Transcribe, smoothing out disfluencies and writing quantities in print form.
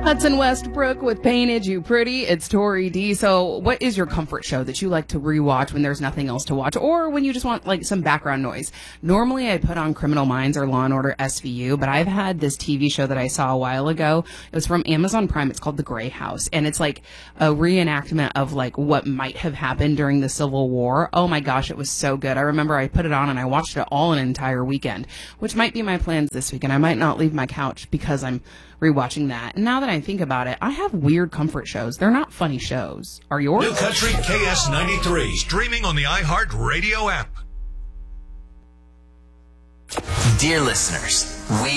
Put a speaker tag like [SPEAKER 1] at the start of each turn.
[SPEAKER 1] Hudson Westbrook with Painted You Pretty. It's Tori D. So what is your comfort show that you like to rewatch when there's nothing else to watch, or when you just want like some background noise? Normally I put on Criminal Minds or Law & Order SVU, but I've had this TV show that I saw a while ago. It was from Amazon Prime. It's called The Gray House, and it's like a reenactment of like what might have happened during the Civil War. Oh my gosh, it was so good. I remember I put it on and I watched it all an entire weekend, which might be my plans this weekend. I might not leave my couch because I'm rewatching that. And now that I think about it, I have weird comfort shows. They're not funny shows. Are yours?
[SPEAKER 2] New Country KS93. Streaming on the iHeart Radio app.
[SPEAKER 3] Dear listeners, we